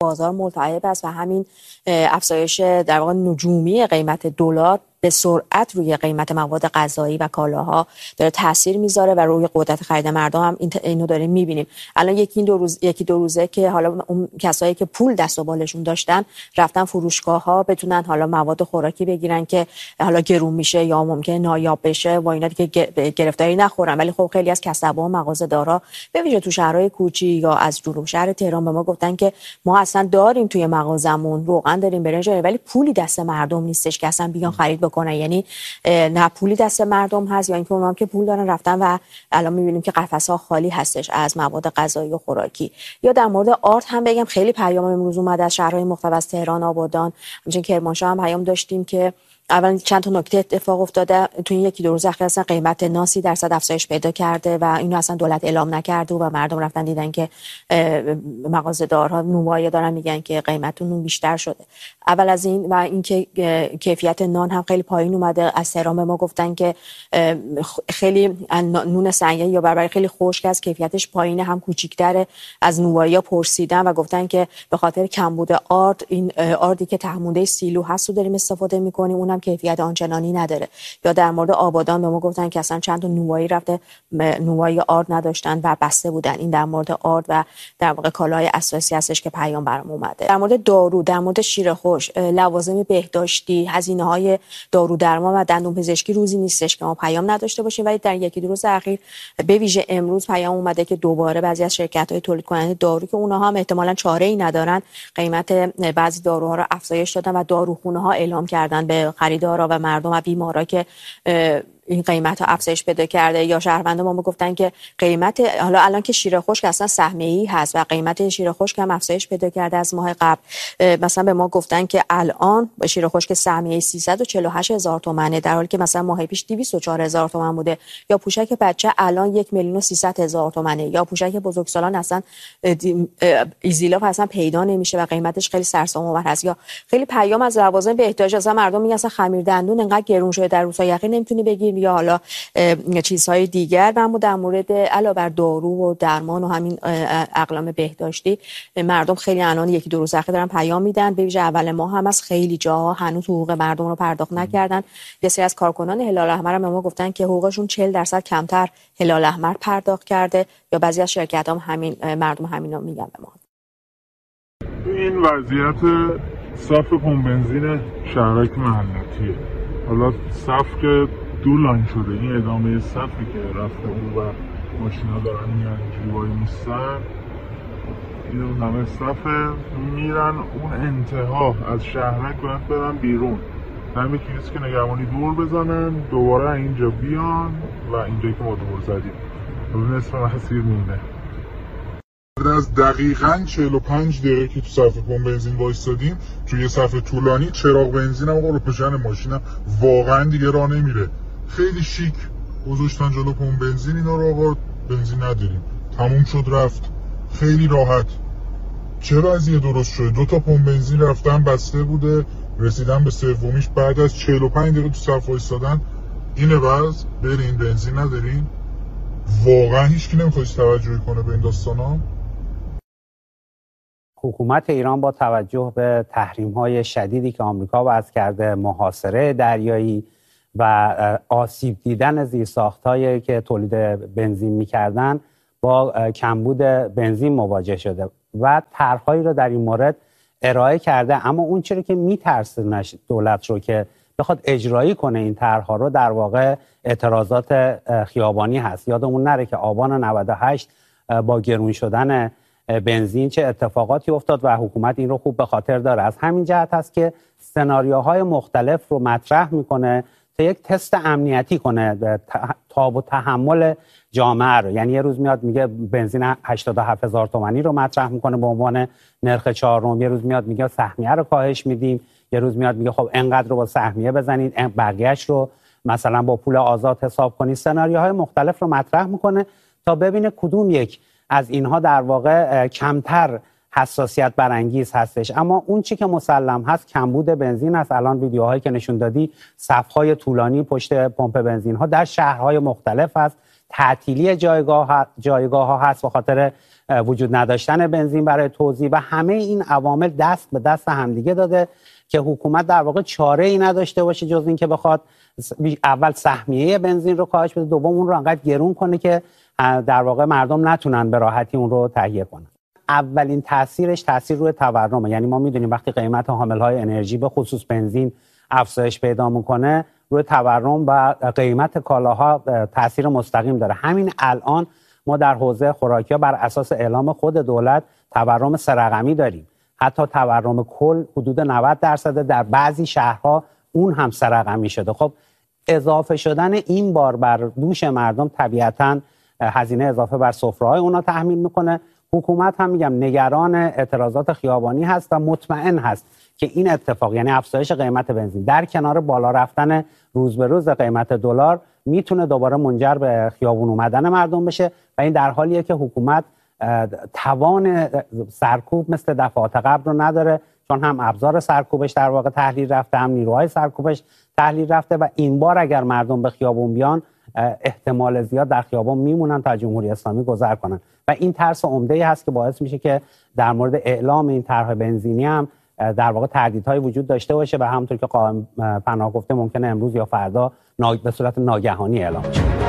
بازار ملتهب است و همین افزایش در واقع نجومی قیمت دلار به سرعت روی قیمت مواد غذایی و کالاها داره تاثیر میذاره و روی قدرت خرید مردم هم اینو داریم میبینیم. الان یکی دو روزه که حالا اون کسایی که پول دست و بالشون داشتن رفتن فروشگاه ها بتونن حالا مواد خوراکی بگیرن که حالا گرون میشه یا ممکنه نایاب بشه و اینا دیگه گرفتاری نخورن. ولی خب خیلی از کسب‌ها و مغازه‌دارا به ویژه تو شهرهای کوچیک یا از جنوب شهر تهران به ما گفتن که ما اصلا داریم توی مغازمون روغن داریم برنج داریم ولی پولی دست مردم نیستش که اصلا بیان خرید کنه. یعنی نه پولی دست مردم هست یا اینکه اونام که پول دارن رفتن و الان می‌بینیم که قفس‌ها خالی هستش از مواد غذایی و خوراکی. یا در مورد آرد هم بگم خیلی پیام امروز اومد از شهرهای مختلف از تهران، آبادان، همچنین کرمانشاه هم پیام داشتیم که اولا چند تا نکته اتفاق افتاده تو این یکی دو روز اخیر. اصلا قیمت نان 30% افزایش پیدا کرده و اینو اصلا دولت اعلام نکرده و مردم رفتن دیدن که مغازه‌دارها نونوایی دارن میگن که قیمت نون بیشتر شده. اول از این و اینکه کیفیت نان هم خیلی پایین اومده. از تهران به ما گفتن که خیلی نون سنگی یا بربری خیلی خشک است، کیفیتش پایینه، هم کوچیک‌تره. از نونوایی‌ها پرسیدن و گفتن که به خاطر کمبود آرد این آردی که تهمونده سیلو هست رو داریم استفاده می‌کنیم، اونم کیفیت آنچنانی نداره. یا در مورد آبادان به ما گفتن که اصلا چند تا نونوایی رفته نونوایی آرد نداشتن و بسته بودن. این در مورد آرد و در واقع کالاهای اساسی هستش که پیام برام اومده. در مورد دارو، در مورد شیر خوش، لوازم بهداشتی، هزینه‌های دارو درمان و دندون پزشکی روزی نیستش که ما پیام نداشته باشیم. ولی در یکی دو روز اخیر به ویژه امروز پیام اومده که دوباره بعضی از شرکت‌های تولید کننده دارو که اونها هم احتمالاً چاره‌ای ندارن قیمت بعضی داروها رو افزایش دادن و داروخونه‌ها اعلام کردن به خریدارا و مردم و بیمارا که این قیمت ها افزایش پیدا کرده. یا شهروندان ما گفتن که قیمت حالا الان که شیر خشک اصلا سهمیه‌ای هست و قیمت شیر خشک هم افزایش پیدا کرده از ماه قبل. مثلا به ما گفتن که الان شیر خشک سهمیه‌ای 348,000 تومانه در حالی که مثلا ماه پیش 204,000 تومان بوده. یا پوشک بچه الان 1,300,000 تومانه. یا پوشک بزرگسالان اصلا ایزیلاف اصلا پیدا نمیشه و قیمتش خیلی سرسام‌آور هست. یا خیلی پیام از لوازم بهداشت اصلا مردم میگن اصلا خمیر دندون انقدر گرون شده در روزهای اخیر نمیتونی بگیری یا حالا چیزهای دیگر. و اما در مورد علاوه بر دارو و درمان و همین اقلام بهداشتی مردم خیلی الان یکی دو روز اخیر دارن پیام میدن. به ویژه اول ماه هم از خیلی جاها هنوز حقوق مردم رو پرداخت نکردن. یه سری از کارکنان هلال احمر هم به ما گفتن که حقوقشون 40% کمتر هلال احمر پرداخت کرده. یا بعضی از شرکت‌ها هم همین مردم همینا میگن به ما. این وضعیت صف پمپ بنزین شهرک محلتیه. حالا صف که دو لاین شده، این ادامه صفی که رفته اون و ماشینا دارن میان اینجوری وای میستن، این همه صفه میرن اون انتها از شهرک باید برن بیرون، همه کلیس که نگهبانی دور بزنن دوباره اینجا بیان و اینجایی که ما دور زدیم نصف مسیر مونده. از دقیقاً 45 دقیقه که تو صف پمپ بنزین وایسادیم توی صف طولانی، چراغ بنزینم آقا روشن، ماشینم واقعا دیگه راه نمیره. خیلی شیک گذاشتن جلو پمپ بنزین اینا رو، آقا بنزین نداریم، تموم شد رفت. خیلی راحت. چه وضعیه درست شده؟ 2 تا پمپ بنزین رفتن بسته بوده، رسیدن به سومیش بعد از 45 دقیقه تو صف وایسادن. اینه باز برین بنزین ندارین. واقعا هیچکی نمیخواد توجه کنه به این داستانا. حکومت ایران با توجه به تحریم‌های شدیدی که آمریکا وضع کرده، محاصره دریایی و آسیب دیدن زیرساخت‌هایی که تولید بنزین می‌کردن، با کمبود بنزین مواجه شده و طرح‌هایی رو در این مورد ارائه کرده. اما اون چیزی که می‌ترسه دولت رو که بخواد اجرایی کنه این طرح‌ها رو، در واقع اعتراضات خیابانی هست. یادمون نره که آبان 98 با گرون شدن بنزین چه اتفاقاتی افتاد و حکومت این رو خوب به خاطر داره. از همین جهت هست که سناریوهای مختلف رو مطرح میکنه تا یک تست امنیتی کنه تاب و تحمل جامعه رو. یعنی یه روز میاد میگه بنزین 87,000 تومانی رو مطرح میکنه به عنوان نرخ چهارم، یه روز میاد میگه سهمیه رو کاهش میدیم، یه روز میاد میگه خب انقدر رو با سهمیه بزنید، بقیه‌اش رو مثلا با پول آزاد حساب کنید. سناریوهای مختلف رو مطرح میکنه تا ببینه کدوم یک از اینها در واقع کمتر حساسیت برانگیز هستش. اما اون چی که مسلم هست کمبود بنزین است. الان ویدیوهایی که نشون دادی صف‌های طولانی پشت پمپ بنزین ها در شهرهای مختلف هست. تعطیلی جایگاه ها هست به خاطر وجود نداشتن بنزین برای توزیع و همه این عوامل دست به دست همدیگه داده که حکومت در واقع چاره ای نداشته باشه جز این که بخواد اول سهمیه بنزین رو کاهش بده، دوم اون رو انقدر گرون کنه که در واقع مردم نتونن به راحتی اون رو تهیه کنن. اولین تاثیرش تاثیر روی تورمه. یعنی ما میدونیم وقتی قیمت حاملهای انرژی به خصوص بنزین افزایش پیدا میکنه، روی تورم و قیمت کالاها تاثیر مستقیم داره. همین الان ما در حوزه خوراکی‌ها بر اساس اعلام خود دولت تورم 3 رقمی داریم. حتی تورم کل حدود 90% در بعضی شهرها اون هم 3 رقمی شده. خب اضافه شدن این بار بر دوش مردم طبیعتاً هزینه اضافه بر سفره‌های اونا تحمیل میکنه. حکومت هم میگم نگران اعتراضات خیابانی هست و مطمئن هست که این اتفاق، یعنی افزایش قیمت بنزین در کنار بالا رفتن روز به روز قیمت دلار، میتونه دوباره منجر به خیابون اومدن مردم بشه و این در حالیه که حکومت توان سرکوب مثل دفعات قبل رو نداره، چون هم ابزار سرکوبش در واقع تحلیل رفته، هم نیروهای سرکوبش تحلیل رفته و این بار اگر مردم به خیابون بیان احتمال زیاد در خیابان میمونن تا جمهوری اسلامی گذر کنن و این ترس عمده‌ای هست که باعث میشه که در مورد اعلام این طرح بنزینی هم در واقع تردیدهای وجود داشته باشه و همونطور که قائم پناه گفته ممکنه امروز یا فردا به صورت ناگهانی اعلام شه.